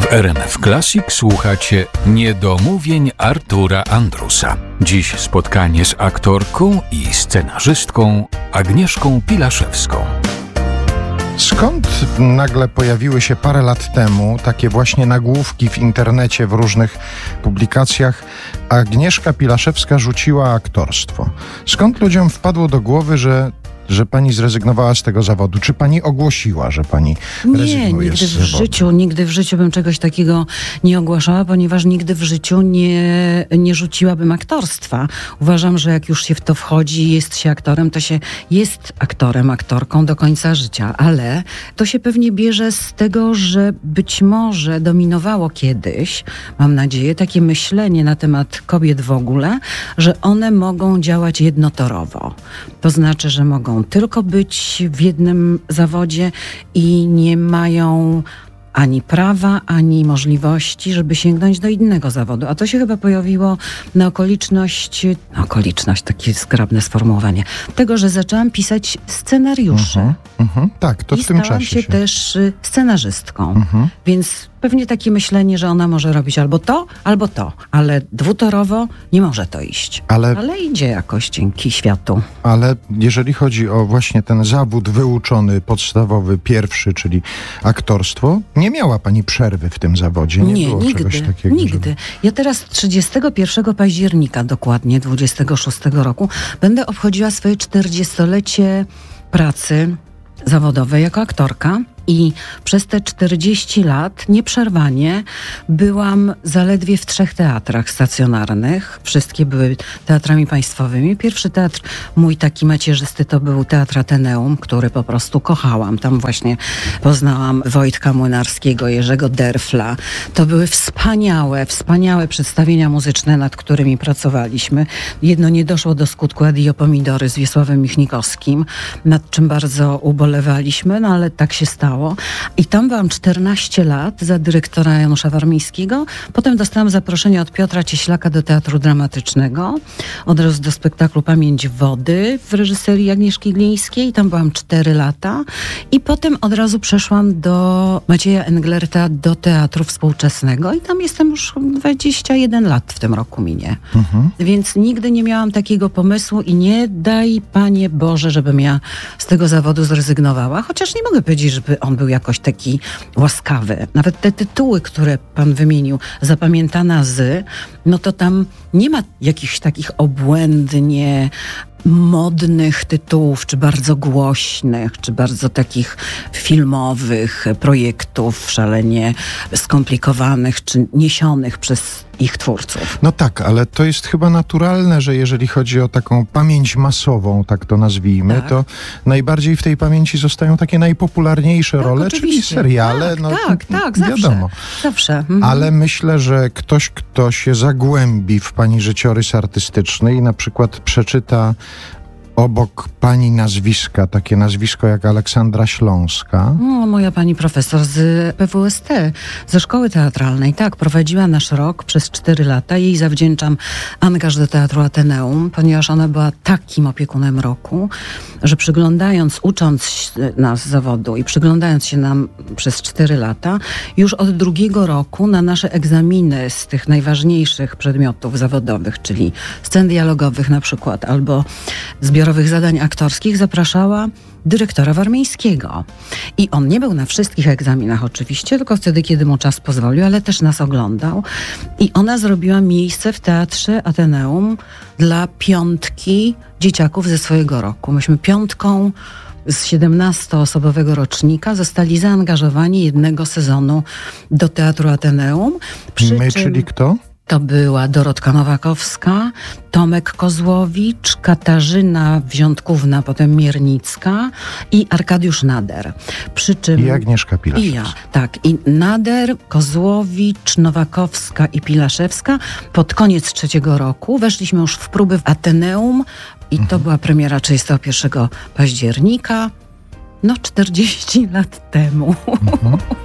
W RMF Classic słuchacie Niedomówień Artura Andrusa. Dziś spotkanie z aktorką i scenarzystką Agnieszką Pilaszewską. Skąd nagle pojawiły się parę lat temu takie właśnie nagłówki w internecie, w różnych publikacjach? Agnieszka Pilaszewska rzuciła aktorstwo. Skąd ludziom wpadło do głowy, że pani zrezygnowała z tego zawodu? Czy pani ogłosiła, że pani rezygnuje z zawodu? Nigdy w życiu bym czegoś takiego nie ogłaszała, ponieważ nigdy w życiu nie rzuciłabym aktorstwa. Uważam, że jak już się w to wchodzi, jest się aktorem, to się jest aktorem, aktorką do końca życia. Ale to się pewnie bierze z tego, że być może dominowało kiedyś, mam nadzieję, takie myślenie na temat kobiet w ogóle, że one mogą działać jednotorowo. To znaczy, że mogą tylko być w jednym zawodzie i nie mają ani prawa, ani możliwości, żeby sięgnąć do innego zawodu. A to się chyba pojawiło na okoliczność, takie zgrabne sformułowanie, tego, że zaczęłam pisać scenariusze. Tak, to w tym czasie stałam się też scenarzystką. Więc pewnie takie myślenie, że ona może robić albo to, ale dwutorowo nie może to iść. Ale idzie jakoś dzięki światu. Ale jeżeli chodzi o właśnie ten zawód wyuczony, podstawowy, pierwszy, czyli aktorstwo, nie miała pani przerwy w tym zawodzie? Nie było czegoś takiego? Nigdy. Ja teraz 31 października dokładnie 26 roku będę obchodziła swoje 40-lecie pracy zawodowej jako aktorka. I przez te 40 lat nieprzerwanie byłam zaledwie w 3 teatrach stacjonarnych. Wszystkie były teatrami państwowymi. Pierwszy teatr mój taki macierzysty to był Teatr Ateneum, który po prostu kochałam. Tam właśnie poznałam Wojtka Młynarskiego, Jerzego Derfla. To były wspaniałe przedstawienia muzyczne, nad którymi pracowaliśmy. Jedno nie doszło do skutku, Adio Pomidory z Wiesławem Michnikowskim, nad czym bardzo ubolewaliśmy, no ale tak się stało. I tam byłam 14 lat za dyrektora Janusza Warmińskiego. Potem dostałam zaproszenie od Piotra Cieślaka do Teatru Dramatycznego. Od razu do spektaklu Pamięć Wody w reżyserii Agnieszki Glińskiej. Tam byłam 4 lata. I potem od razu przeszłam do Macieja Englerta do Teatru Współczesnego. I tam jestem już 21 lat w tym roku minie. Więc nigdy nie miałam takiego pomysłu i nie daj Panie Boże, żebym ja z tego zawodu zrezygnowała. Chociaż nie mogę powiedzieć, żeby on był jakoś taki łaskawy. Nawet te tytuły, które pan wymienił, Zapamiętana no to tam nie ma jakichś takich obłędnie modnych tytułów, czy bardzo głośnych, czy bardzo takich filmowych projektów, szalenie skomplikowanych, czy niesionych przez ich twórców. No tak, ale to jest chyba naturalne, że jeżeli chodzi o taką pamięć masową, tak to nazwijmy, to najbardziej w tej pamięci zostają takie najpopularniejsze role, czyli seriale. Tak, zawsze. Ale myślę, że ktoś, kto się zagłębi w pani życiorys artystyczny i na przykład przeczyta obok pani nazwiska, takie nazwisko jak Aleksandra Śląska. Moja pani profesor z PWST, ze szkoły teatralnej. Tak, prowadziła nasz rok przez 4 lata. Jej zawdzięczam angaż do Teatru Ateneum, ponieważ ona była takim opiekunem roku, że ucząc nas zawodu i przyglądając się nam przez 4 lata, już od 2 roku na nasze egzaminy z tych najważniejszych przedmiotów zawodowych, czyli scen dialogowych na przykład, albo zbiorowych zadań aktorskich, zapraszała dyrektora Warmińskiego. I on nie był na wszystkich egzaminach oczywiście, tylko wtedy, kiedy mu czas pozwolił, ale też nas oglądał. I ona zrobiła miejsce w Teatrze Ateneum dla 5 dzieciaków ze swojego roku. Myśmy 5 z 17-osobowego rocznika zostali zaangażowani jednego sezonu do Teatru Ateneum. Czyli kto? To była Dorotka Nowakowska, Tomek Kozłowicz, Katarzyna Wziątkówna, potem Miernicka i Arkadiusz Nader. Przy czym... I Agnieszka Pilaszewska. I ja, tak. I Nader, Kozłowicz, Nowakowska i Pilaszewska pod koniec 3 roku weszliśmy już w próby w Ateneum i to była premiera 31 października, 40 lat temu.